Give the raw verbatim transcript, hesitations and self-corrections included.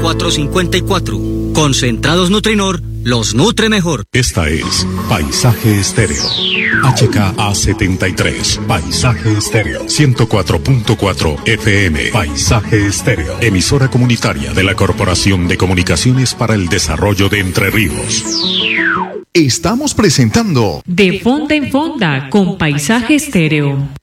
cuatro cinco cuatro. Concentrados Nutrinor los nutre mejor. Esta es Paisaje Estéreo. H K A setenta y tres. Paisaje Estéreo. ciento cuatro punto cuatro F M. Paisaje Estéreo. Emisora comunitaria de la Corporación de Comunicaciones para el Desarrollo de Entre Ríos. Estamos presentando De Fonda en Fonda con Paisaje Estéreo.